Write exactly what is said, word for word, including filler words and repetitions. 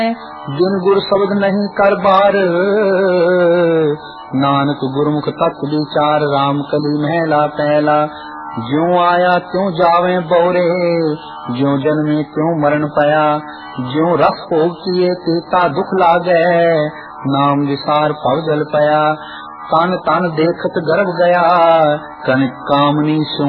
जिन गुर शब्द नहीं कर बार, नानक गुरमुख तत्व विचार। राम कली महला पहला, ज्यों आया त्यों जावे बोरे, ज्यों जन्मे त्यों मरण पया। ज्यों रस भोग किए तीता दुख लागे, नाम विसार भव जल पया। तन तन देखत गर्भ गया, कनिक कामनी सो